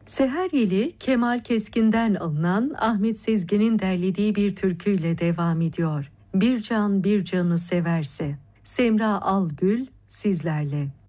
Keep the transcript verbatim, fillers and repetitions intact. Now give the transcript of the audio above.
Seher Yeli, Kemal Keskin'den alınan Ahmet Sezgin'in derlediği bir türküyle devam ediyor. Bir can bir canı severse. Semra Algül sizlerle.